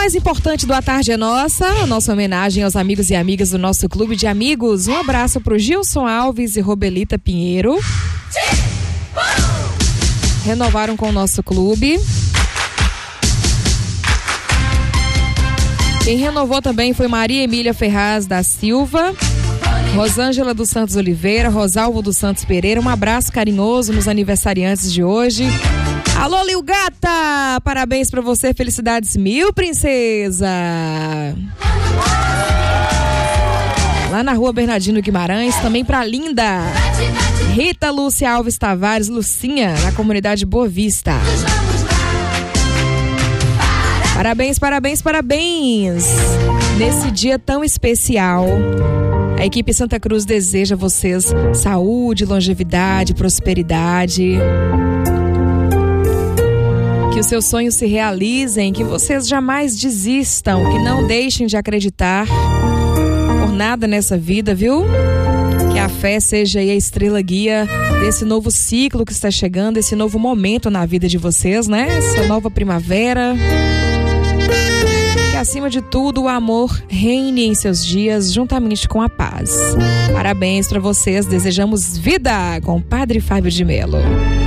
mais importante do A Tarde é Nossa, a nossa homenagem aos amigos e amigas do nosso clube de amigos. Um abraço pro Gilson Alves e Robelita Pinheiro. Renovaram com o nosso clube. Quem renovou também foi Maria Emília Ferraz da Silva, Rosângela dos Santos Oliveira, Rosalvo dos Santos Pereira. Um abraço carinhoso nos aniversariantes de hoje. Alô, Lil Gata! Parabéns pra você, felicidades mil, princesa! Lá na rua Bernardino Guimarães, também pra linda Rita Lúcia Alves Tavares, Lucinha, na comunidade Boa Vista. Parabéns, parabéns, parabéns! Nesse dia tão especial, a equipe Santa Cruz deseja a vocês saúde, longevidade, prosperidade. Que os seus sonhos se realizem, que vocês jamais desistam, que não deixem de acreditar por nada nessa vida, viu? Que a fé seja aí a estrela guia desse novo ciclo que está chegando, esse novo momento na vida de vocês, né? Essa nova primavera. Que acima de tudo o amor reine em seus dias juntamente com a paz. Parabéns para vocês, desejamos vida com o Padre Fábio de Melo.